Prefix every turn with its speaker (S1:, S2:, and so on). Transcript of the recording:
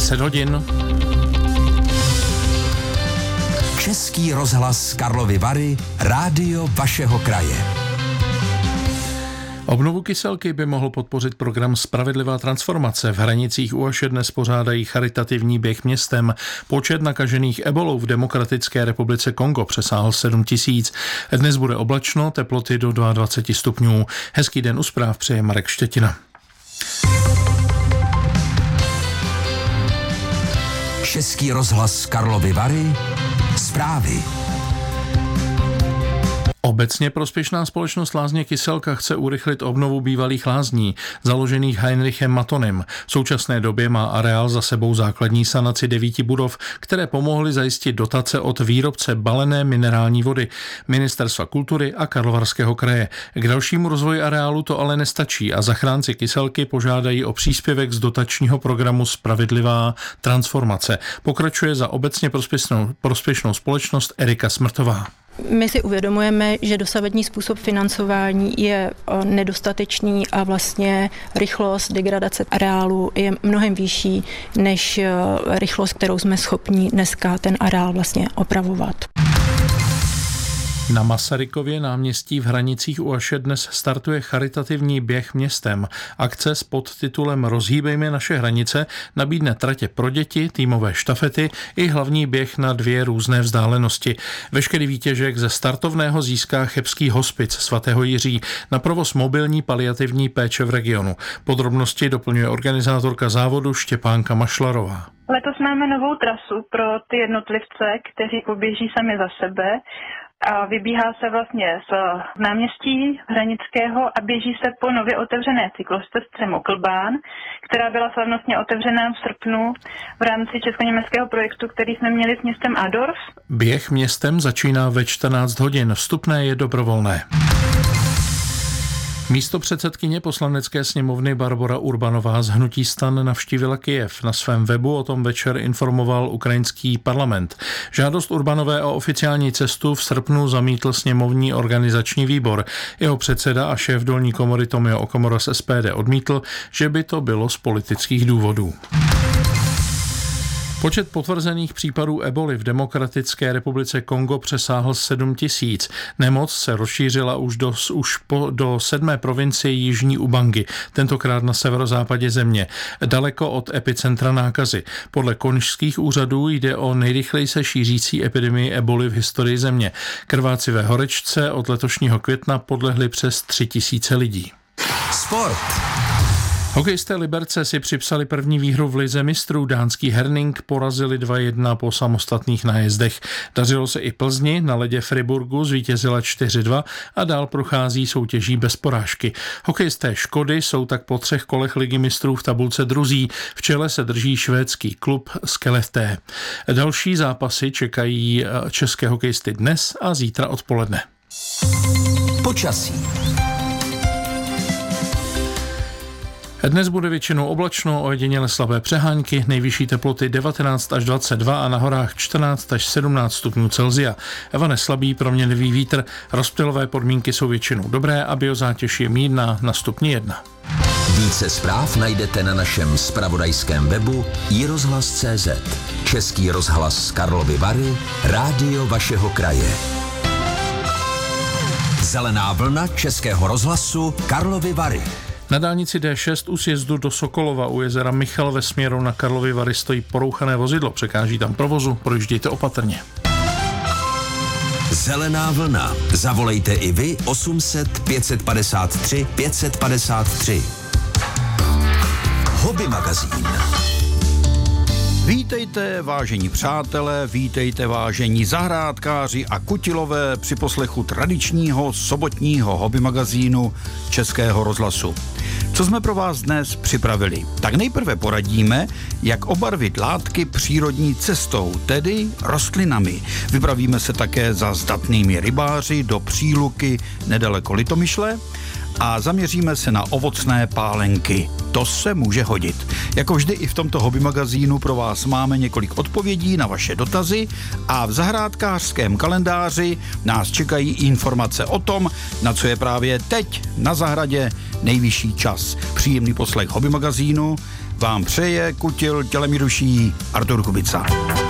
S1: 10 hodin.
S2: Český rozhlas Karlovy Vary, rádio vašeho kraje.
S1: Obnovu Kyselky by mohl podpořit program Spravedlivá transformace. V Hranicích UAŠ dnes pořádají charitativní běh městem. Počet nakažených ebolou v Demokratické republice Kongo přesáhl 7 000. Dnes bude oblačno, teploty do 22 stupňů. Hezký den u zpráv přeje Marek Štětina.
S2: Český rozhlas Karlovy Vary, zprávy.
S1: Obecně prospěšná společnost Lázně Kyselka chce urychlit obnovu bývalých lázní, založených Heinrichem Matonem. V současné době má areál za sebou základní sanaci 9 budov, které pomohly zajistit dotace od výrobce balené minerální vody, Ministerstva kultury a Karlovarského kraje. K dalšímu rozvoji areálu to ale nestačí a zachránci Kyselky požádají o příspěvek z dotačního programu Spravedlivá transformace. Pokračuje za obecně prospěšnou společnost Erika Smrtová.
S3: My si uvědomujeme, že dosavadní způsob financování je nedostatečný a vlastně rychlost degradace areálu je mnohem vyšší než rychlost, kterou jsme schopni dneska ten areál vlastně opravovat.
S1: Na Masarykově náměstí v Hranicích UAŠ dnes startuje charitativní běh městem. Akce s podtitulem Rozhýbejme naše hranice nabídne tratě pro děti, týmové štafety i hlavní běh na 2 různé vzdálenosti. Veškerý výtěžek ze startovného získá chebský hospic svatého Jiří na provoz mobilní paliativní péče v regionu. Podrobnosti doplňuje organizátorka závodu Štěpánka Mašlarová.
S4: Letos máme novou trasu pro ty jednotlivce, kteří poběží sami za sebe. A vybíhá se vlastně z náměstí Hranického a běží se po nově otevřené cyklostezce Moklbán, která byla slavnostně otevřená v srpnu v rámci česko-německého projektu, který jsme měli s městem Adorf.
S1: Běh městem začíná ve 14 hodin. Vstupné je dobrovolné. Místopředsedkyně Poslanecké sněmovny Barbora Urbanová z hnutí STAN navštívila Kyjev. Na svém webu o tom večer informoval ukrajinský parlament. Žádost Urbanové o oficiální cestu v srpnu zamítl sněmovní organizační výbor. Jeho předseda a šéf dolní komory Tomio Okamura z SPD odmítl, že by to bylo z politických důvodů. Počet potvrzených případů eboli v Demokratické republice Kongo přesáhl 7 000. Nemoc se rozšířila už do 7. provincie Jižní Ubangi, tentokrát na severozápadě země, daleko od epicentra nákazy. Podle konžských úřadů jde o nejrychleji se šířící epidemii eboli v historii země. Krvácivé horečce od letošního května podlehly přes 3 000 lidí.
S2: Sport.
S1: Hokejisté Liberce si připsali první výhru v lize mistrů. Dánský Herning porazili 2-1 po samostatných nájezdech. Dařilo se i Plzni, na ledě Friburgu zvítězila 4-2 a dál prochází soutěží bez porážky. Hokejisté Škody jsou tak po 3 kolech ligy mistrů v tabulce druzí. V čele se drží švédský klub Skellefteå. Další zápasy čekají české hokejisty dnes a zítra odpoledne.
S2: Počasí.
S1: Dnes bude většinou oblačno, ojediněle slabé přehánky, nejvyšší teploty 19 až 22 a na horách 14 až 17 stupňů Celsia. Vane slabý proměnlivý vítr, rozptylové podmínky jsou většinou dobré a biozátěž je mírná na stupni 1.
S2: Více zpráv najdete na našem zpravodajském webu iRozhlas.cz. Český rozhlas Karlovy Vary, rádio vašeho kraje. Zelená vlna Českého rozhlasu Karlovy Vary.
S1: Na dálnici D6 u sjezdu do Sokolova u jezera Michal ve směru na Karlovy Vary stojí porouchané vozidlo. Překáží tam provozu, projíždějte opatrně.
S2: Zelená vlna. Zavolejte i vy 800 553 553. Hobby magazín.
S5: Vítejte, vážení přátelé, vítejte, vážení zahrádkáři a kutilové při poslechu tradičního sobotního hobby magazínu Českého rozhlasu. Co jsme pro vás dnes připravili? Tak nejprve poradíme, jak obarvit látky přírodní cestou, tedy rostlinami. Vypravíme se také za zdatnými rybáři do Příluky nedaleko Litomyšle a zaměříme se na ovocné pálenky. To se může hodit. Jako vždy i v tomto hobby magazínu pro vás máme několik odpovědí na vaše dotazy a v zahrádkářském kalendáři nás čekají informace o tom, na co je právě teď na zahradě nejvyšší čas. Příjemný poslech hobby magazínu vám přeje, kutil tělem i duší Artur Kubica.